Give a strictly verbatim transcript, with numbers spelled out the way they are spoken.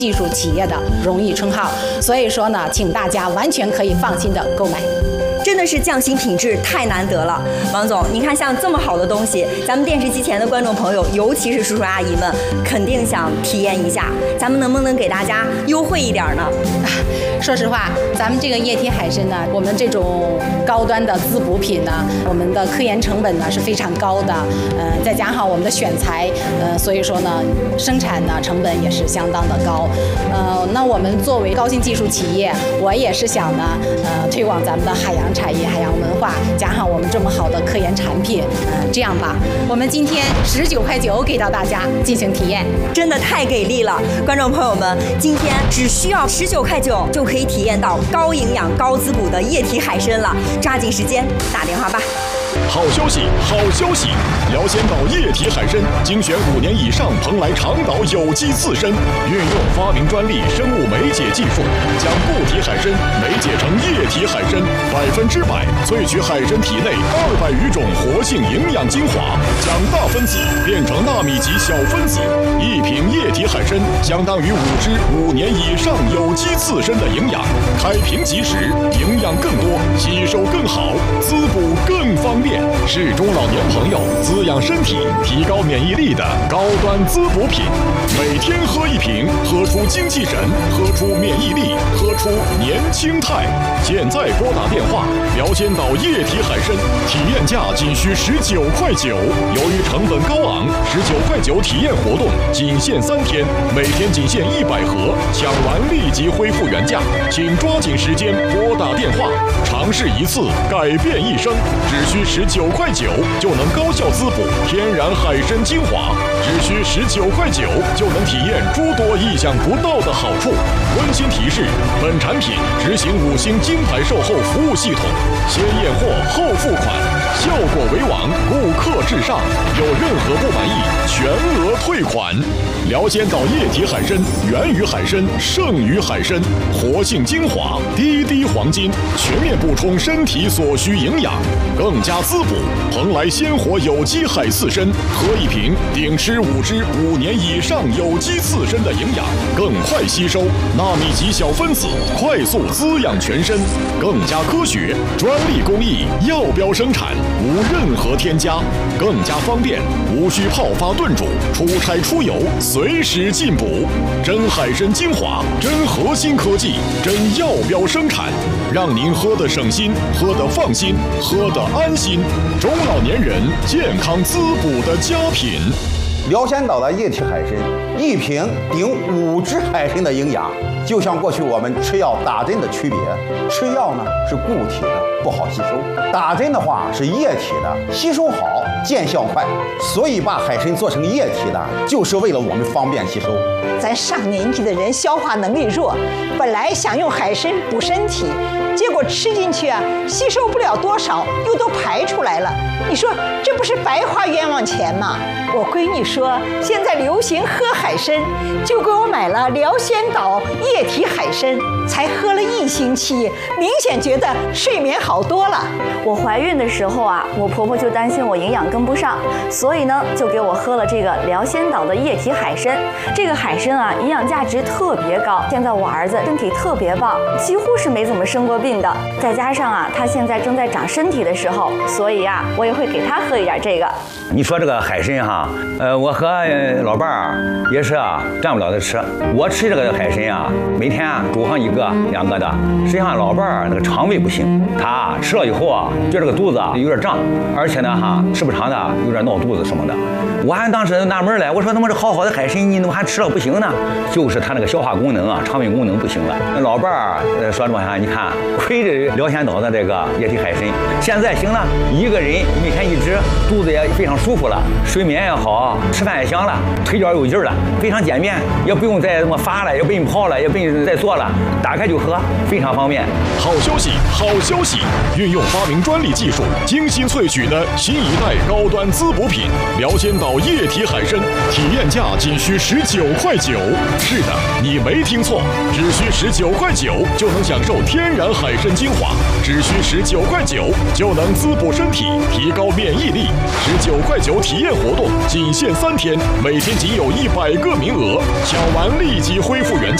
技术企业的荣誉称号。所以说呢，请大家完全可以放心的购买。 真的是匠心品质太难得了，王总，您看像这么好的东西，咱们电视机前的观众朋友，尤其是叔叔阿姨们，肯定想体验一下。咱们能不能给大家优惠一点呢？ 说实话，咱们这个液体海参呢，我们这种高端的滋补品呢，我们的科研成本呢是非常高的，呃，再加上我们的选材，呃，所以说呢，生产呢成本也是相当的高。呃，那我们作为高新技术企业，我也是想呢，呃，推广咱们的海洋产业、海洋文化，加上我们这么好的科研产品，嗯、呃，这样吧，我们今天十九块九给到大家进行体验， 真的太给力了！观众朋友们，今天只需要十九块九就可以体验到高营养、高滋补的液体海参了，抓紧时间打电话吧！ 好消息，好消息！辽仙岛液体海参精选五年以上蓬莱长岛有机刺参，运用发明专利生物酶解技术，将固体海参酶解成液体海参，百分之百萃取海参体内二百余种活性营养精华，将大分子变成纳米级小分子。一瓶液体海参相当于五支五年以上有机刺参的营养，开瓶即食，营养更多，吸收更好，滋补更方便。是中老年朋友滋养身体、提高免疫力的高端滋补品。每天喝一瓶，喝出精气神，喝出免疫力，喝出年轻态。现在拨打电话，辽仙岛液体海参体验价仅需十九块九。由于成本高昂，十九块九体验活动仅限三天，每天仅限一百盒，抢完立即恢复原价。请抓紧时间拨打电话，尝试一次改变一生，只需十九块九就能高效滋补天然海参精华，只需十九块九就能体验诸多意想不到的好处。温馨提示：本产品执行五星金牌售后服务系统，先验货后付款，效果为王，顾客至上。有任何不满意，全额退款。辽仙岛液体海参源于海参，胜于海参，活性精华，滴滴黄金，全面补充身体所需营养，更加滋补。蓬莱鲜活有机海刺参，喝一瓶顶吃五支五年以上有机刺参的营养，更快吸收纳米级小分子，快速滋养全身，更加科学，专利工艺，药标生产，无任何添加，更加方便，无需泡发炖煮，出差出游随时进补。真海参精华，真核心科技，真药标生产，让您喝得省心，喝得放心，喝得安心。中老年人健康滋补的佳品。 辽仙岛的液体海参，一瓶顶五只海参的营养。就像过去我们吃药打针的区别，吃药呢是固体的，不好吸收；打针的话是液体的，吸收好，见效快。所以把海参做成液体的，就是为了我们方便吸收。 咱上年纪的人消化能力弱，本来想用海参补身体，结果吃进去啊，吸收不了多少，又都排出来了。你说这不是白花冤枉钱吗？我闺女说现在流行喝海参，就给我买了辽仙岛液体海参，才喝了一星期，明显觉得睡眠好多了。 我怀孕的时候啊，我婆婆就担心我营养跟不上，所以呢，就给我喝了这个辽仙岛的液体海参。这个海参啊，营养价值特别高。现在我儿子身体特别棒，几乎是没怎么生过病的。再加上啊，他现在正在长身体的时候，所以啊，我也会给他喝一点这个。 你说这个海参哈，呃，我和老伴儿也是啊，占不了的吃。我吃这个海参啊，每天啊煮上一个两个的。实际上老伴儿那个肠胃不行，他吃了以后啊，觉得这个肚子啊有点胀，而且呢哈，吃不长的有点闹肚子什么的。我还当时纳闷来，我说他妈这好好的海参，你怎么还吃了不行呢？就是他那个消化功能啊，肠胃功能不行了。那老伴儿说什么呀？你看亏着辽仙岛的这个液体海参，现在行了，一个人每天一只，肚子也非常舒服了，睡眠也好，吃饭也香了，腿脚有劲儿了，非常简便，也不用再什么发了，也不用泡了，也不用再做了，打开就喝，非常方便。 好消息，好消息！运用发明专利技术，精心萃取的新一代高端滋补品——辽仙岛岛液体海参，体验价仅需十九块九。是的，你没听错，只需十九块九就能享受天然海参精华，只需十九块九就能滋补身体，提高免疫力。十九块九体验活动仅限三天，每天仅有一百个名额，抢完立即恢复原价。